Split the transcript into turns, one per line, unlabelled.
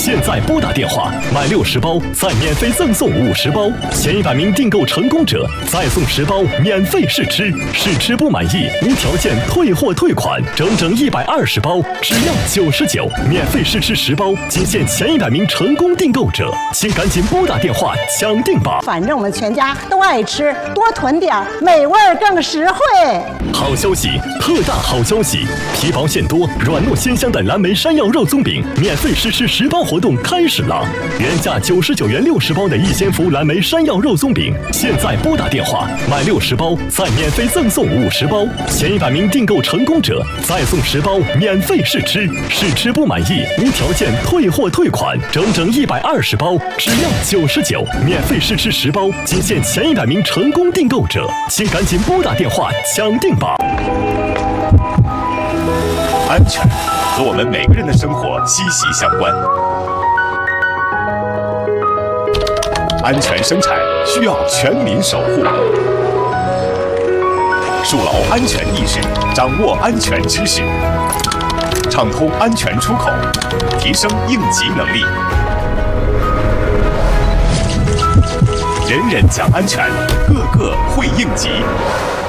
现在拨打电话买60包，再免费赠送50包，前100名订购成功者再送10包免费试吃，试吃不满意无条件退货退款，整整120包，只要99，免费试吃10包，仅限前100名成功订购者，请赶紧拨打电话抢订吧！
反正我们全家都爱吃，多囤点，美味更实惠。
好消息，特大好消息！皮薄馅多、软糯鲜香的蓝莓山药肉松饼免费试吃10包活动开始了！原价99元60包的逸仙福蓝莓山药肉松饼，现在拨打电话买60包，再免费赠送50包，前100名订购成功者再送10包免费试吃，试吃不满意无条件退货退款，整整120包，只要99，免费试吃10包，仅限前100名成功订购者，请赶紧拨打电话抢订吧！
安全和我们每个人的生活息息相关，安全生产需要全民守护，树牢安全意识，掌握安全知识，畅通安全出口，提升应急能力。人人讲安全，个个会应急。